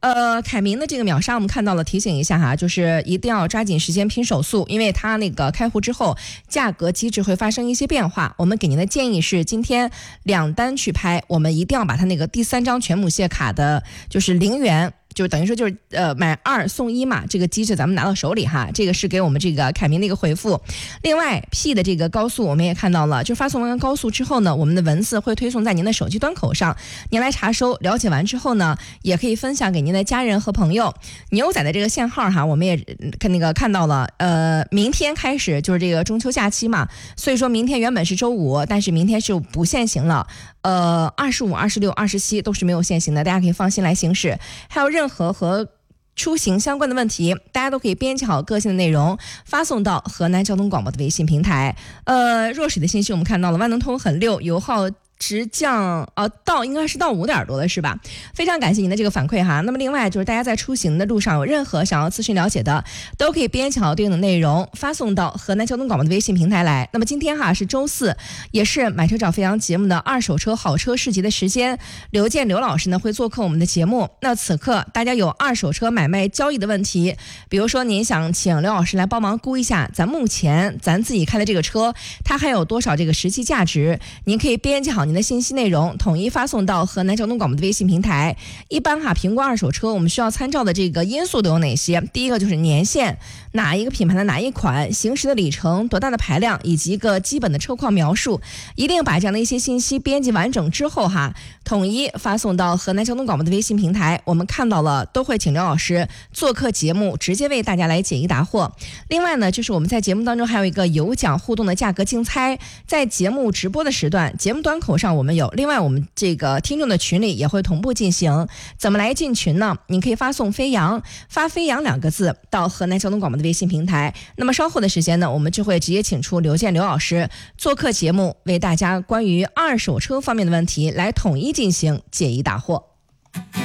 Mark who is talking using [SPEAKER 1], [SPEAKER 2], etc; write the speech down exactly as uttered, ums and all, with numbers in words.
[SPEAKER 1] 呃，凯明的这个秒杀我们看到了，提醒一下哈，就是一定要抓紧时间拼手速，因为它那个开户之后价格机制会发生一些变化。我们给您的建议是，今天两单去拍，我们一定要把它那个第三张全母蟹卡的，就是零元。就等于说就是呃买二送一嘛，这个机制咱们拿到手里哈，这个是给我们这个凯明的一个回复。另外 P 的这个高速我们也看到了，就发送完高速之后呢，我们的文字会推送在您的手机端口上，您来查收，了解完之后呢，也可以分享给您的家人和朋友。牛仔的这个限号哈，我们也看那个看到了，呃，明天开始就是这个中秋假期嘛，所以说明天原本是周五，但是明天是不限行了。呃，二十五、二十六、二十七都是没有限行的，大家可以放心来行驶。还有任何和出行相关的问题，大家都可以编辑好个性的内容，发送到河南交通广播的微信平台。呃，若水的信息我们看到了，万能通很溜，油耗直降呃到应该是到五点多了是吧？非常感谢您的这个反馈哈。那么另外就是大家在出行的路上有任何想要咨询了解的，都可以编辑好对应的内容发送到河南交通广播的微信平台来。那么今天哈是周四，也是买车找飞扬节目的二手车好车市集的时间，刘健刘老师呢会做客我们的节目。那此刻大家有二手车买卖交易的问题，比如说您想请刘老师来帮忙估一下咱目前咱自己开的这个车它还有多少这个实际价值，您可以编辑好您的信息内容，统一发送到河南交通广播的微信平台。一般哈，评估二手车我们需要参照的这个因素都有哪些？第一个就是年限，哪一个品牌的哪一款，行驶的里程，多大的排量，以及一个基本的车况描述。一定把这样的一些信息编辑完整之后哈，统一发送到河南交通广播的微信平台。我们看到了都会请刘老师做客节目，直接为大家来解疑答惑。另外呢，就是我们在节目当中还有一个有奖互动的价格竞猜，在节目直播的时段，节目端口上我们有，另外我们这个听众的群里也会同步进行。怎么来进群呢？您可以发送飞扬，发飞扬两个字到河南交通广播的微信平台。那么稍后的时间呢，我们就会直接请出刘健刘老师做客节目，为大家关于二手车方面的问题来统一进行解疑答惑。